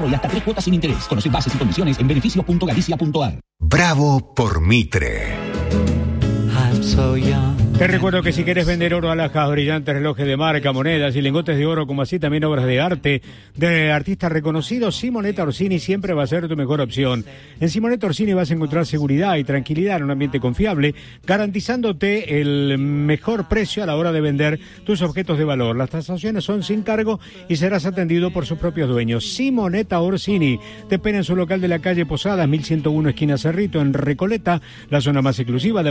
ahorro y hasta 3 cuotas sin interés. Conoce bases y condiciones en beneficios.galicia.ar. Bravo por Mitre. Te recuerdo que si quieres vender oro, alhajas, brillantes, relojes de marca, monedas y lingotes de oro, como así también obras de arte de artistas reconocidos, Simonetta Orsini siempre va a ser tu mejor opción. En Simonetta Orsini vas a encontrar seguridad y tranquilidad en un ambiente confiable, garantizándote el mejor precio a la hora de vender tus objetos de valor. Las tasaciones son sin cargo y serás atendido por sus propios dueños. Simonetta Orsini te espera en su local de la calle Posadas, 1101 esquina Cerrito, en Recoleta, la zona más exclusiva de